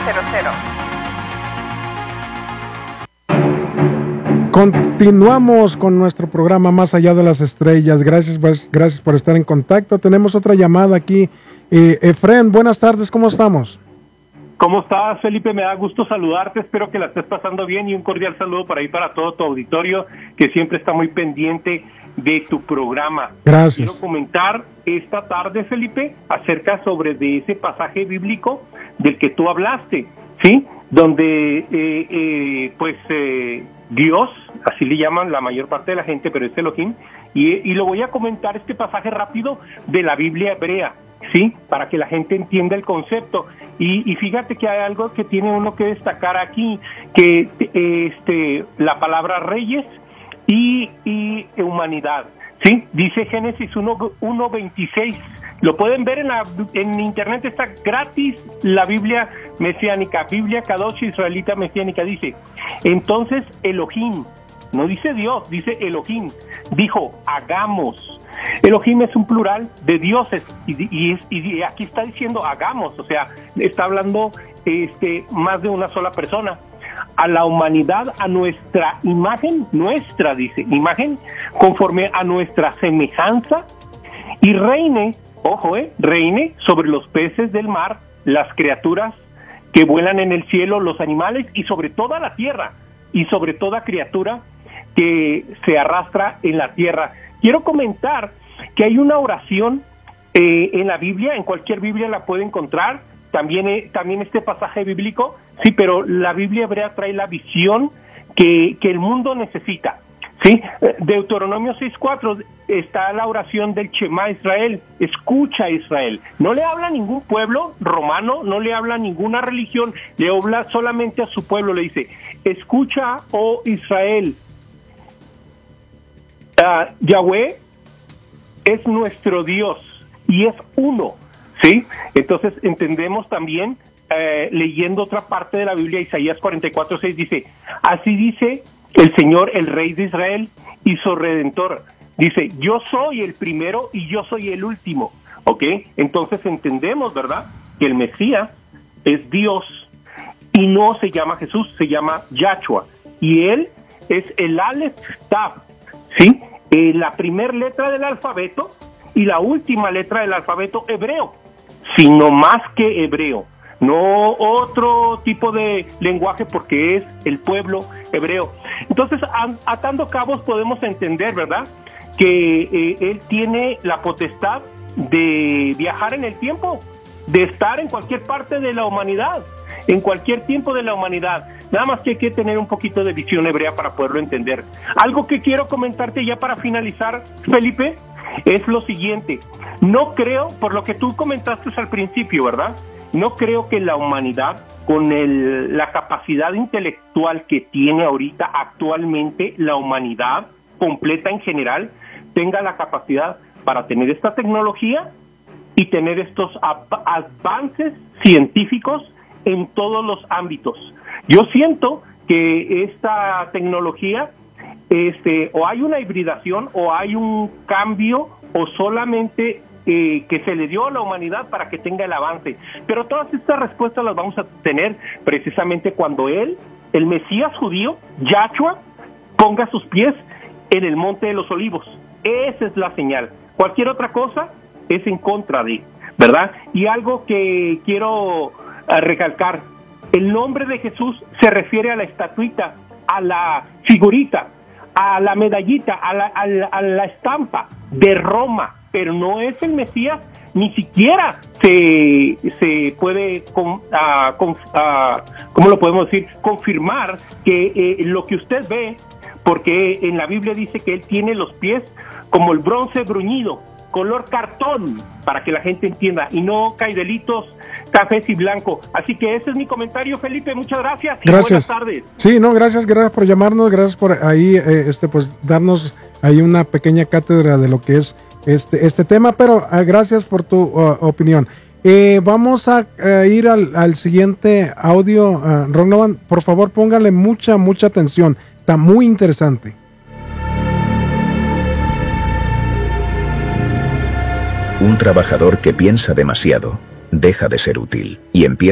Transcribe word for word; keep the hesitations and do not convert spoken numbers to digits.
cero cero. Continuamos con nuestro programa Más Allá de las Estrellas. Gracias, gracias por estar en contacto. Tenemos otra llamada aquí. Eh, Efren, buenas tardes, ¿cómo estamos? ¿Cómo estás, Felipe? Me da gusto saludarte, espero que la estés pasando bien y un cordial saludo para ahí para todo tu auditorio que siempre está muy pendiente de tu programa. Gracias. Quiero comentar esta tarde, Felipe, acerca sobre de ese pasaje bíblico del que tú hablaste, ¿sí? Donde, eh, eh, pues, eh, Dios, así le llaman la mayor parte de la gente, pero es Elohim, y, y lo voy a comentar este pasaje rápido de la Biblia hebrea, ¿sí? Para que la gente entienda el concepto. Y, y fíjate que hay algo que tiene uno que destacar aquí, que este la palabra reyes y, y humanidad, ¿sí? Dice Génesis uno veintiséis. Lo pueden ver en la en internet, está gratis, la Biblia mesiánica, Biblia Kadosh Israelita mesiánica, dice, entonces Elohim, no dice Dios, dice Elohim, dijo, hagamos. Elohim es un plural de dioses y, y, y aquí está diciendo hagamos, o sea, está hablando este más de una sola persona. A la humanidad, a nuestra imagen, nuestra, dice, imagen, conforme a nuestra semejanza, y reine, ojo, eh, reine sobre los peces del mar, las criaturas que vuelan en el cielo, los animales, y sobre toda la tierra, y sobre toda criatura que se arrastra en la tierra. Quiero comentar que hay una oración eh, en la Biblia, en cualquier Biblia la puede encontrar, también, eh, también este pasaje bíblico, sí, pero la Biblia hebrea trae la visión que, que el mundo necesita, ¿sí? Deuteronomio seis cuatro está la oración del Shema Israel, escucha Israel, no le habla a ningún pueblo romano, no le habla a ninguna religión, le habla solamente a su pueblo, le dice, escucha, oh Israel, uh, Yahweh es nuestro Dios y es uno, ¿sí? Entonces entendemos también, eh, leyendo otra parte de la Biblia, Isaías cuarenta y cuatro seis dice, así dice el Señor, el Rey de Israel y su Redentor, dice, yo soy el primero y yo soy el último, ¿ok? Entonces entendemos, ¿verdad?, que el Mesías es Dios y no se llama Jesús, se llama Yahshua, y él es el Aleph Tav, ¿sí?, Eh, la primera letra del alfabeto y la última letra del alfabeto hebreo, sino más que hebreo, no otro tipo de lenguaje porque es el pueblo hebreo. Entonces, atando cabos podemos entender, ¿verdad?, que eh, él tiene la potestad de viajar en el tiempo, de estar en cualquier parte de la humanidad, en cualquier tiempo de la humanidad. Nada más que hay que tener un poquito de visión hebrea para poderlo entender. Algo que quiero comentarte ya para finalizar, Felipe, es lo siguiente. No creo, por lo que tú comentaste al principio, ¿verdad?, no creo que la humanidad, con el, la capacidad intelectual que tiene ahorita actualmente, la humanidad completa en general, tenga la capacidad para tener esta tecnología y tener estos avances científicos en todos los ámbitos. Yo siento que esta tecnología, este, o hay una hibridación, o hay un cambio, o solamente eh, que se le dio a la humanidad para que tenga el avance. Pero todas estas respuestas las vamos a tener precisamente cuando él, el Mesías judío, Yahshua, ponga sus pies en el Monte de los Olivos. Esa es la señal. Cualquier otra cosa es en contra de, ¿verdad? Y algo que quiero a recalcar, el nombre de Jesús se refiere a la estatuita, a la figurita, a la medallita, a la, a la, a la estampa de Roma, pero no es el Mesías, ni siquiera se, se puede, con, uh, con, uh, ¿cómo lo podemos decir?, confirmar que eh, lo que usted ve, porque en la Biblia dice que él tiene los pies como el bronce bruñido, color cartón, para que la gente entienda, y no caidelitos, cafés y blanco. Así que ese es mi comentario, Felipe, muchas gracias y gracias. Buenas tardes. Sí, no, gracias, gracias por llamarnos, gracias por ahí, eh, este, pues, darnos ahí una pequeña cátedra de lo que es este, este tema, pero uh, gracias por tu uh, opinión. Eh, vamos a uh, ir al, al siguiente audio, uh, Rognovan, por favor, póngale mucha, mucha atención, está muy interesante. Un trabajador que piensa demasiado deja de ser útil y empieza